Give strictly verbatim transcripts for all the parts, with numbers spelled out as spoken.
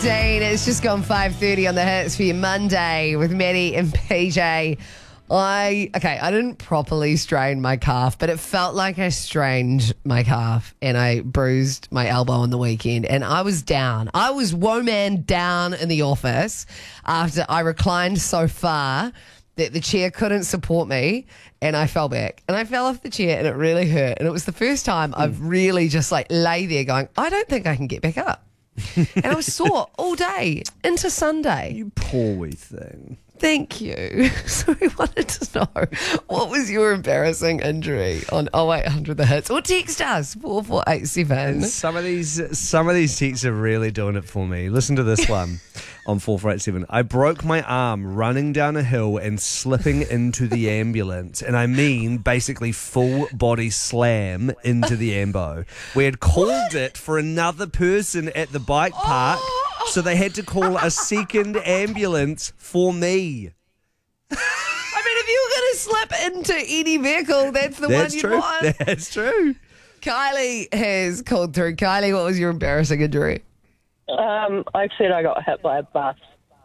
fifteen. It's just gone five thirty on the hits for your Monday with Maddie and P J. I, okay, I didn't properly strain my calf, but it felt like I strained my calf and I bruised my elbow on the weekend and I was down. I was woe-man down in the office after I reclined so far that the chair couldn't support me and I fell back and I fell off the chair and it really hurt. And it was the first time mm. I've really just like lay there going, I don't think I can get back up. And I was sore all day into Sunday. You poor wee thing. Thank you. So we wanted to know, what was your embarrassing injury on oh eight hundred The Hits? Or text us, four four eight seven. Some of these some of these texts are really doing it for me. Listen to this one on four four eight seven. I broke my arm running down a hill and slipping into the ambulance. And I mean basically full body slam into the ambo. We had called what? it for another person at the bike park. Oh. So they had to call a second ambulance for me. I mean, if you were going to slip into any vehicle, that's the that's one you true. want. That's true. Kylie has called through. Kylie, what was your embarrassing injury? Um, I said I got hit by a bus.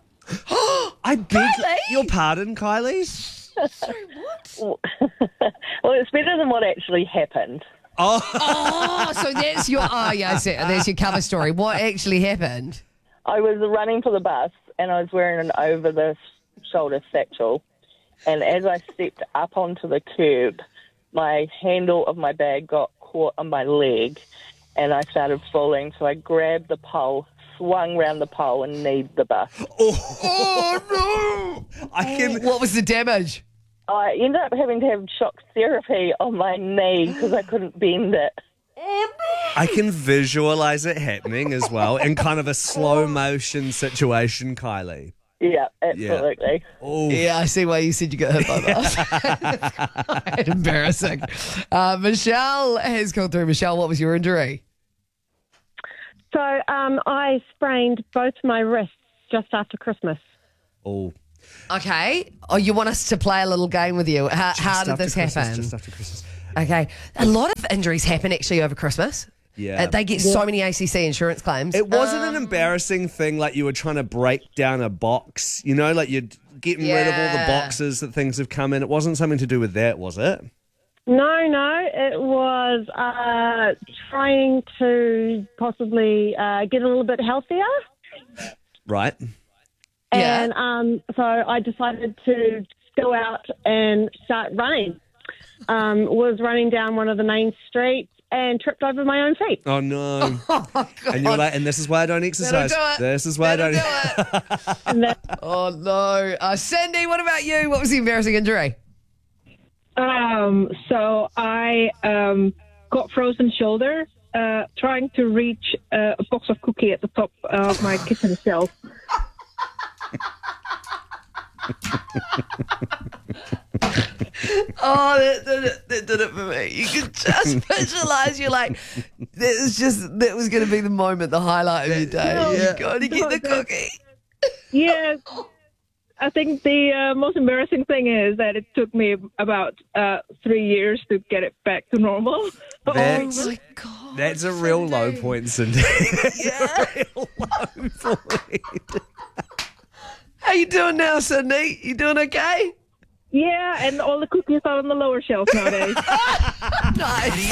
I beg Kylie? your pardon, Kylie? Sorry, what? Well, it's better than what actually happened. Oh, oh so that's your, oh yeah, I see. That's your cover story. What actually happened? I was running for the bus and I was wearing an over-the-shoulder satchel. And as I stepped up onto the curb, my handle of my bag got caught on my leg and I started falling. So I grabbed the pole, swung round the pole and kneed the bus. Oh, oh no! I can. What was the damage? I ended up having to have shock therapy on my knee because I couldn't bend it. I can visualize it happening as well in kind of a slow motion situation, Kylie. Yeah, absolutely. Yeah, yeah I see why you said you got hit by that. Quite embarrassing. Uh, Michelle has called through. Michelle, what was your injury? So um, I sprained both my wrists just after Christmas. Oh. Okay. Oh, you want us to play a little game with you? How, how did this Christmas, happen? Just after Christmas. Okay. A lot of injuries happen actually over Christmas. Yeah. Uh, they get yeah. so many A C C insurance claims. It wasn't um, an embarrassing thing like you were trying to break down a box, you know, like you're getting yeah. rid of all the boxes that things have come in. It wasn't something to do with that, was it? No, no. It was uh, trying to possibly uh, get a little bit healthier. Right. Yeah. And um, so I decided to go out and start running. Um, was running down one of the main streets and tripped over my own feet. Oh, no. Oh, God. And you're like, and this is why I don't exercise. Do it. This is why That'll I don't. do it. And that, Oh, no. Uh, Cindy, what about you? What was the embarrassing injury? Um, so I um, got frozen shoulder uh, trying to reach uh, a box of cookie at the top of my kitchen shelf. Oh, that did it. That did it for me. You could just visualise. You're like, that was just that was going to be the moment, the highlight of your day. Yeah. You got to get the cookie. Yeah, I think the uh, most embarrassing thing is that it took me about uh, three years to get it back to normal. That's, Oh my God, that's a real Cindy. low point, Cindy. That's Yeah. a real low point. How you doing now, Cindy? You doing okay? Yeah, and all the cookies are on the lower shelf nowadays. Nice.